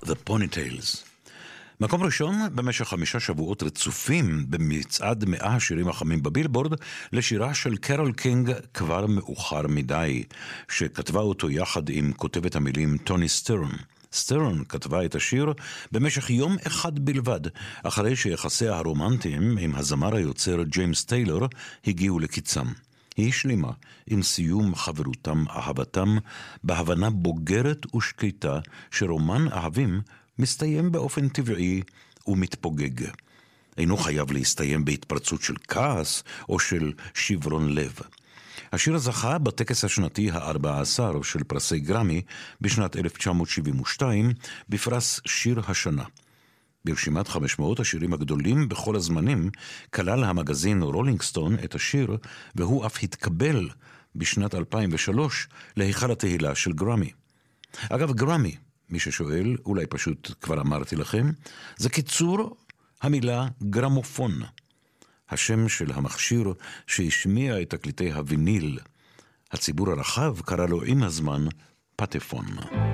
The Ponytails. מקום ראשון במשך 5 שבועות רצופים במצעד 100 השירים החמים בבילבורד לשירה של קרול קינג כבר מאוחר מדי, שכתבה אותו יחד עם כותבת המילים טוני סטרן. סטרן כתבה את השיר במשך יום אחד בלבד, אחרי שיחסיה הרומנטיים עם הזמר היוצר ג'יימס טיילור הגיעו לקיצם. היא השלימה עם סיום חברותם אהבתם בהבנה בוגרת ושקטה שרומן אהבים מסתיים באופן טבעי ומתפוגג. אינו חייב להסתיים בהתפרצות של כעס או של שברון לב. השיר זכה בטקס השנתי ה-14 של פרסי גרמי בשנת 1972 בפרס שיר השנה. ברשימת 500 השירים הגדולים בכל הזמנים כלל המגזין רולינג סטון את השיר, והוא אף התקבל בשנת 2003 להיכל התהילה של גרמי. אגב, גרמי, מי ששואל, אולי פשוט כבר אמרתי לכם, זה קיצור המילה גרמופון, השם של המכשיר שהשמיע את תקליטי הוויניל. הציבור הרחב קרא לו עם הזמן פטפון.